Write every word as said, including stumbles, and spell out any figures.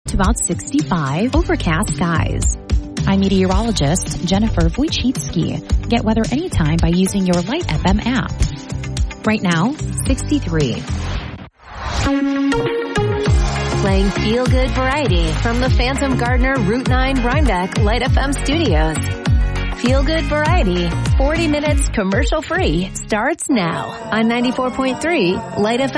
to about sixty-five, overcast skies. I'm meteorologist Jennifer Wojcicki. Get weather anytime by using your Light F M app. Right now, sixty-three. Playing feel-good variety from the Phantom Gardener Route nine Rhinebeck Light F M studios. Feel-good variety, forty minutes commercial-free, starts now on ninety-four point three Light F M.